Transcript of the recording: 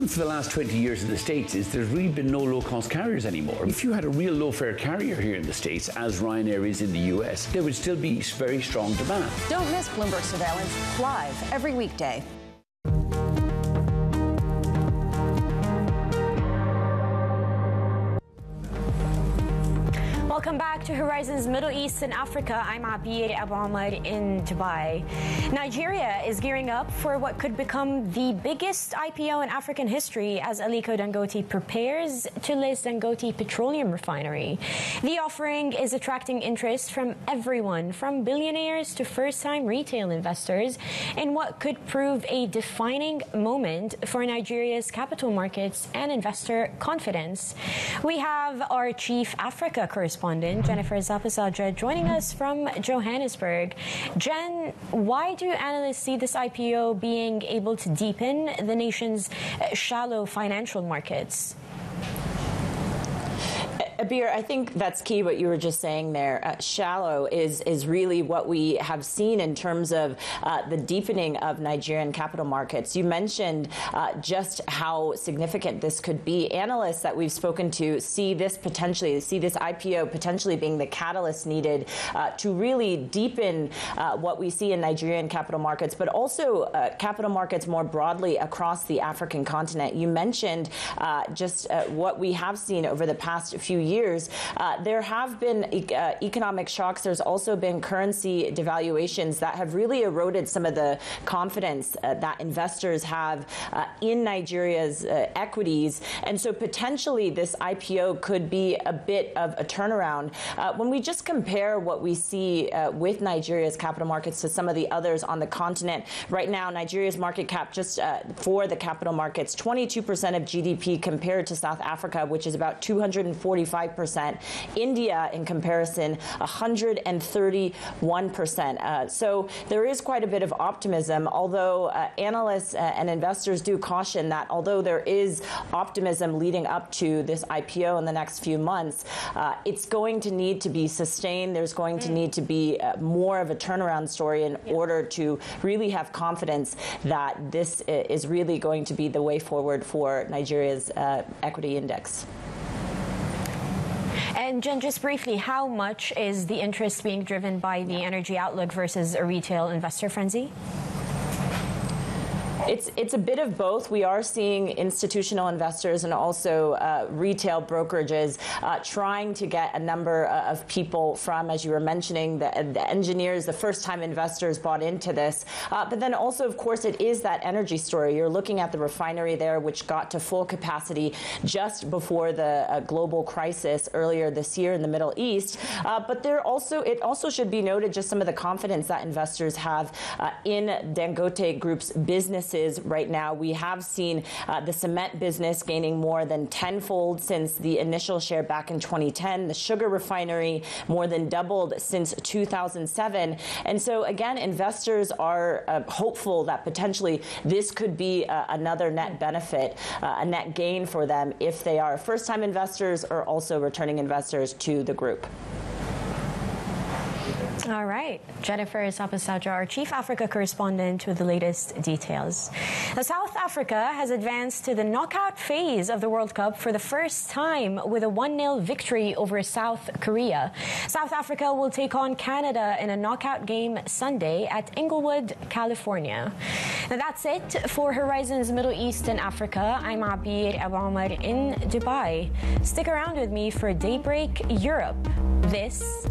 For the last 20 years in the States is there's really been no low-cost carriers anymore. If you had a real low-fare carrier here in the States, as Ryanair is in the US, there would still be very strong demand. Don't miss Bloomberg Surveillance live every weekday. Welcome back to Horizons Middle East and Africa. I'm Abir Abu Omar in Dubai. Nigeria is gearing up for what could become the biggest IPO in African history as Aliko Dangote prepares to list Dangote Petroleum Refinery. The offering is attracting interest from everyone, from billionaires to first-time retail investors, in what could prove a defining moment for Nigeria's capital markets and investor confidence. We have our chief Africa correspondent, Jennifer Zapasadra, joining us from Johannesburg. Jen, why do analysts see this IPO being able to deepen the nation's shallow financial markets? Abir, I think that's key what you were just saying there. Shallow is really what we have seen in terms of the deepening of Nigerian capital markets. You mentioned just how significant this could be. Analysts that we've spoken to see this IPO potentially being the catalyst needed to really deepen what we see in Nigerian capital markets, but also capital markets more broadly across the African continent. You mentioned just what we have seen over the past few years. There have been economic shocks. There's also been currency devaluations that have really eroded some of the confidence that investors have in Nigeria's equities. And so potentially this IPO could be a bit of a turnaround. When we just compare what we see with Nigeria's capital markets to some of the others on the continent, right now Nigeria's market cap just for the capital markets, 22% of GDP compared to South Africa, which is about 245%. India, in comparison, 131%. So there is quite a bit of optimism, although analysts and investors do caution that although there is optimism leading up to this IPO in the next few months, it's going to need to be sustained. There's going to need to be more of a turnaround story in order to really have confidence that this is really going to be the way forward for Nigeria's equity index. And Jen, just briefly, how much is the interest being driven by the energy outlook versus a retail investor frenzy? It's a bit of both. We are seeing institutional investors and also retail brokerages trying to get a number of people from, as you were mentioning, the engineers, the first-time investors bought into this. But then also, of course, it is that energy story. You're looking at the refinery there, which got to full capacity just before the global crisis earlier this year in the Middle East. But it also should be noted just some of the confidence that investors have in Dangote Group's businesses right now. We have seen the cement business gaining more than tenfold since the initial share back in 2010. The sugar refinery more than doubled since 2007. And so, again, investors are hopeful that potentially this could be another net benefit, a net gain for them if they are first-time investors or also returning investors to the group. All right. Jennifer Zapasadra, our chief Africa correspondent, with the latest details. Now, South Africa has advanced to the knockout phase of the World Cup for the first time with a 1-0 victory over South Korea. South Africa will take on Canada in a knockout game Sunday at Inglewood, California. Now, that's it for Horizons Middle East and Africa. I'm Abir Abu Omar in Dubai. Stick around with me for Daybreak Europe. This